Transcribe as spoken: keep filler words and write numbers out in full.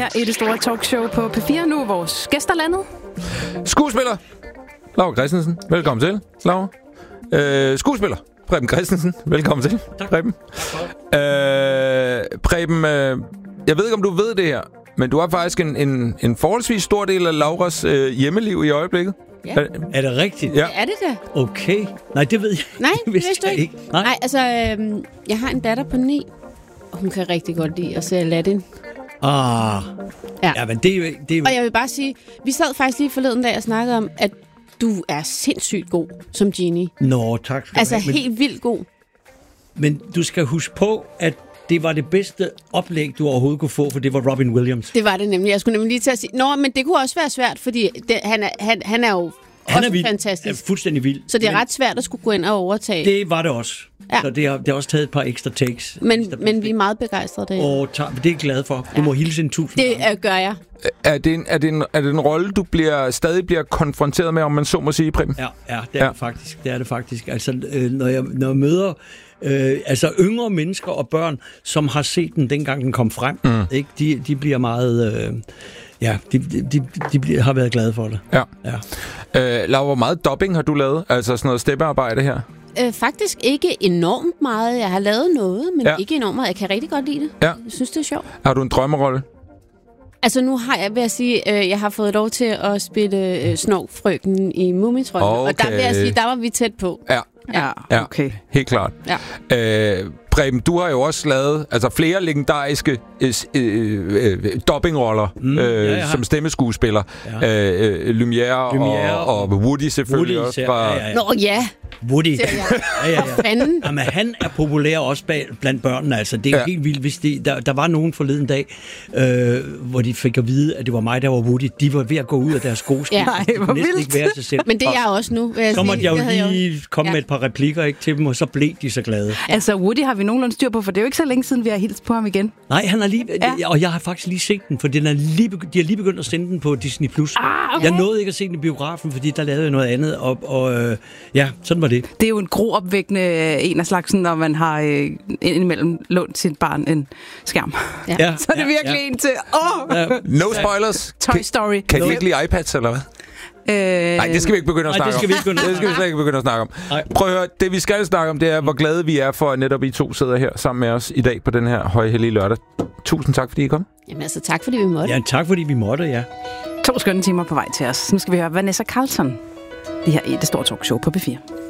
her i det store talkshow på P fire. Nu er vores gæster landet. Skuespiller Laura Christensen, velkommen til, Laura. Øh, skuespiller Preben Christensen, velkommen til, tak. Preben. Øh, Preben, øh, jeg ved ikke, om du ved det her, men du har faktisk en, en, en forholdsvis stor del af Lauras øh, hjemmeliv i øjeblikket. Ja. Er, er det rigtigt? Ja. Det er det da. Okay. Nej, det ved jeg. Nej, det vidste du ikke. ikke. Nej. Nej, altså, øh, jeg har en datter på ni, og hun kan rigtig godt lide at se Aladdin. Ah. Ja. Ja, men det er jo... Det er jo... Og jeg vil bare sige, vi sad faktisk lige forleden dag og snakkede om, at du er sindssygt god som Genie. Nå, tak skal Altså du have. helt vildt god. Men du skal huske på, at det var det bedste oplæg, du overhovedet kunne få, for det var Robin Williams. Det var det nemlig. Jeg skulle nemlig lige til at sige, nå, men det kunne også være svært, fordi det, han, er, han, han er jo Han også er vild. fantastisk. Er fuldstændig vild. Så det er men ret svært at skulle gå ind og overtage. det var det også. Ja. Så det har, det har også taget et par ekstra takes. Men, Ekstra men vi er meget begejstrede derhjemme. Og tager, det er jeg glad for. Du Ja. må hilse en tusind Det gange. øh, gør jeg. Er det en, er det en, er det en rolle, du bliver, stadig bliver konfronteret med, om man så må sige, Preben? Ja, ja, det er Ja. det faktisk. Det er det faktisk. Altså, øh, når, jeg, når jeg møder øh, altså yngre mennesker og børn, som har set den, dengang den kom frem, mm. ikke? De, de bliver meget... Øh, ja, de, de, de, de bliver, har været glade for det. Ja. Ja. Øh, Laura, hvor meget dubbing har du lavet? Altså sådan noget steppearbejde her? Øh, faktisk ikke enormt meget. Jeg har lavet noget, men Ja. ja. ikke enormt meget. Jeg kan rigtig godt lide det. Ja. Jeg synes, det er sjovt. Har du en drømmerolle? Altså nu har jeg, vil jeg sige, øh, jeg har fået lov til at spille øh, Snorkfrøken i Mumitrollen. Okay. Og der vil jeg sige, der var vi tæt på. Ja, Ja, ja. okay. Helt klart. Ja. Øh, Preben, du har jo også lavet altså flere legendariske øh, øh, øh, dubbingroller Mm, øh, ja, ja. som stemmeskuespiller. Ja. Øh, øh, Lumière, Lumière og, og Woody selvfølgelig Woody også. især. Fra, Ja, ja, ja. Nå ja, Woody. det er jeg. Ja, ja, For ja. fanden. Jamen, han er populær også bag, blandt børnene. Altså, det er Ja. ja. helt vildt. Hvis de, der, der var nogen forleden dag, øh, hvor de fik at vide, at det var mig, der var Woody. De var ved at gå ud af deres skoske. Ja. De Ej, hvor kunne næsten vildt. ikke være sig selv. Men det er jeg også nu, vil jeg Så sige. måtte jeg Det jo havde lige komme Ja. med et par replikker ikke, til dem, og så blev de så glade. Altså, Woody har vi nogenlunde styr på, for det er jo ikke så længe siden, vi har hilst på ham igen. Nej, han har lige, Ja. ja. og jeg har faktisk lige set den, for den er lige, begy- de har lige begyndt at sende den på Disney plus. Ah, okay. Jeg nåede ikke at se den i biografen, fordi der lavede jeg noget andet, og, og øh, ja, sådan var det. Det er jo en groopvækkende en af slagsen, når man har øh, indimellem lånt sit barn en skærm. Ja. Ja, Så er det virkelig ja, en til, åh, ja. No spoilers. Toy Story. Kan I ikke lide iPads, eller hvad? Øh, Nej, det skal vi ikke begynde at Nej, snakke det skal vi ikke om. begynde at det skal vi slet ikke begynde at snakke om. Nej. Prøv at høre, det vi skal snakke om, det er, hvor glade vi er for, at netop I to sidder her sammen med os i dag på den her højhellige lørdag. Tusind tak, fordi I kom. Jamen altså, tak fordi vi måtte. Ja, tak fordi vi måtte, ja. To skønne timer på vej til os. Nu skal vi høre Vanessa Carlton. Det her er det store talkshow på P fire.